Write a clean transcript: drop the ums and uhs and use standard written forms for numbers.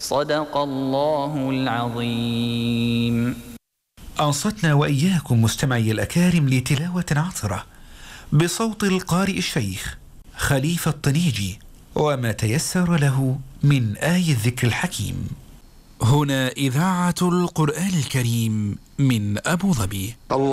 صدق الله العظيم. أنصتنا وإياكم مستمعي الأكارم لتلاوة عطرة بصوت القارئ الشيخ خليفة الطنيجي وما تيسر له من آي الذكر الحكيم. هنا إذاعة القرآن الكريم من أبو ظبي.